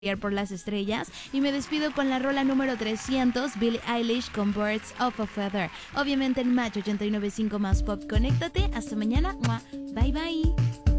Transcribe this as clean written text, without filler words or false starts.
por las estrellas y me despido con la rola número 300, Billie Eilish con Birds of a Feather. Obviamente en Match 89.5 más Pop. Conéctate, hasta mañana. Bye bye.